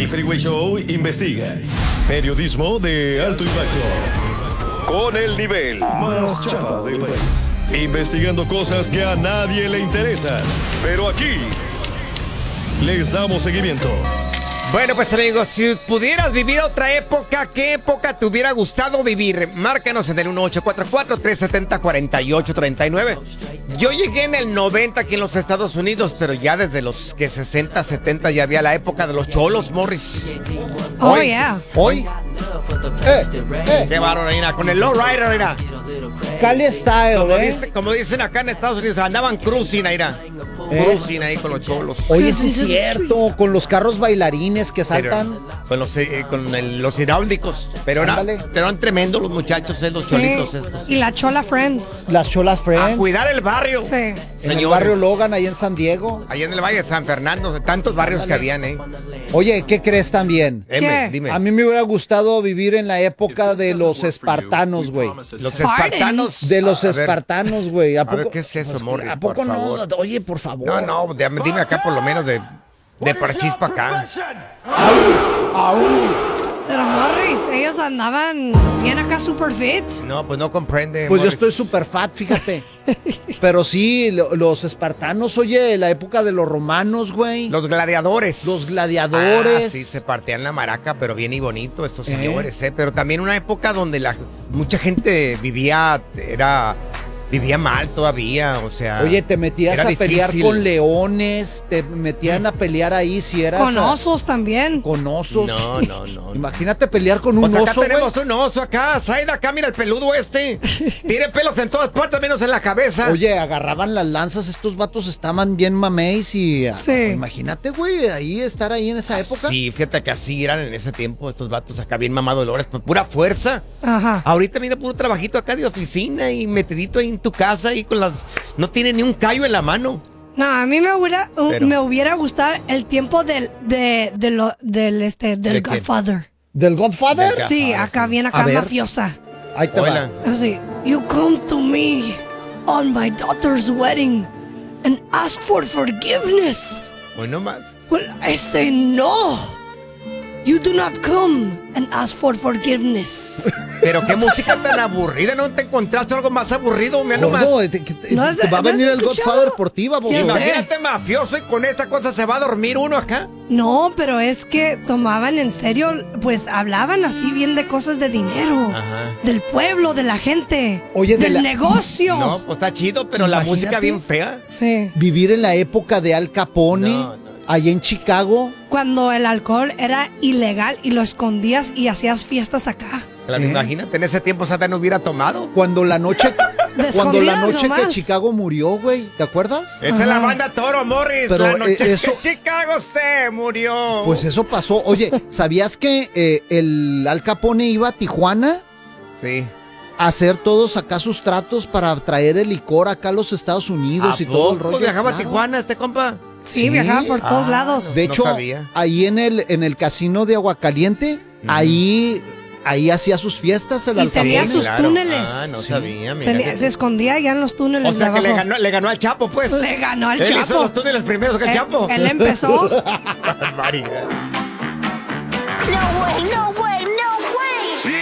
El Freeway Show investiga. Periodismo de alto impacto. Con el nivel más chafa del país. Investigando cosas que a nadie le interesan. Pero aquí les damos seguimiento. Bueno, pues amigos, si pudieras vivir otra época, ¿qué época te hubiera gustado vivir? Márcanos en el 1844-370-4839. Yo llegué en el 90 aquí en los Estados Unidos, pero ya desde los 60, 70 ya había la época de los cholos, Morris. Oh, yeah. Hoy. Qué bárbaro, Reina. Con el lowrider, Reina. Cali Style, Como dicen acá en Estados Unidos, andaban cruising, Reina. Cruising ahí con los cholos. Oye, sí es cierto, con los carros bailarines que saltan. Con los hidráulicos. Pero eran tremendos los muchachos, los cholitos estos. Y la Chola Friends. Las Chola Friends. A cuidar el barrio. Sí. En Señores. el barrio Logan, ahí en San Diego. Allá en el Valle de San Fernando, tantos barrios que habían, Oye, ¿qué crees también? ¿Qué? Dime. A mí me hubiera gustado vivir en la época de los espartanos, güey. Los espartanos. De los A ver, espartanos, güey. A ver, ¿qué es eso, Morris? ¿A poco por no? favor. Oye, por favor. No, dime acá por lo menos de Parchís para acá. Pero Morris, ellos andaban bien acá super fit. No, pues no comprende. Pues yo Morris. estoy super fat, fíjate. Pero sí, los espartanos, oye, la época de los romanos, güey. Los gladiadores. Los gladiadores. Ah, sí, se partían la maraca, pero bien y bonito estos señores, Pero también una época donde mucha gente vivía mal todavía, o sea. Oye, te metías era a pelear difícil. con leones, te metían a pelear ahí si eras... Con osos también. Con osos. No. Imagínate pelear con un Pues acá oso, güey. tenemos un oso acá, Zaida, acá mira el peludo este. Tiene pelos en todas partes, menos en la cabeza. Oye, agarraban las lanzas, estos vatos estaban bien mameis y... Sí. Imagínate, güey, estar ahí en esa época. Sí, fíjate que así eran en ese tiempo estos vatos acá bien mamadolores, pues pura fuerza. Ajá. Ahorita mira puro trabajito acá de oficina y metidito ahí en tu casa y con no tiene ni un callo en la mano. No, a mí me Pero- hubiera gustado el tiempo del ¿De qué? Godfather. ¿Del Godfather? Del Sí, Godfather, acá sí. bien A acá ver. mafiosa. Ahí te Hola. va. Así, you come to me on my daughter's wedding and ask for forgiveness. Hoy nomás. Well, I say no. You do not come and ask for forgiveness. Pero qué música tan aburrida, ¿no te encontraste algo más aburrido? Mira nomás. Gordo, ¿No has- te va a no has venir el escuchado? Godfather por ti, baboso. Ya sé. Imagínate mafioso y con esta cosa se va a dormir uno acá. No, pero es que tomaban en serio, pues hablaban así bien de cosas de dinero, Ajá. del pueblo, de la gente, Oye, de del la- negocio. No, pues está chido, pero la Imagínate. música bien fea. Sí. Vivir en la época de Al Capone, No. allá en Chicago. Cuando el alcohol era ilegal y lo escondías y hacías fiestas acá. Claro, imagínate, en ese tiempo Satán hubiera tomado. Cuando la noche, De cuando la escondidas noche que nomás. Chicago murió, güey, ¿te acuerdas? Esa es la banda Toro, Morris. Pero, la noche eso- que Chicago se murió. Pues eso pasó. Oye, ¿sabías que el Al Capone iba a Tijuana Sí. a hacer todos acá sus tratos para traer el licor acá a los Estados Unidos y todo el rollo? Viajaba a Claro. Tijuana este compa. Sí, Sí. viajaba por todos Ah, lados. De No hecho, sabía. ahí en el casino de Aguacaliente, ahí hacía sus fiestas el Y Al tenía Capone. sus túneles. Ah, no sabía, mira. Se escondía allá en los túneles O sea de que abajo. le ganó al Chapo, pues. Le ganó al Él hizo Chapo. los túneles primeros que el Chapo. Él empezó. Barbaridad. No way, no way.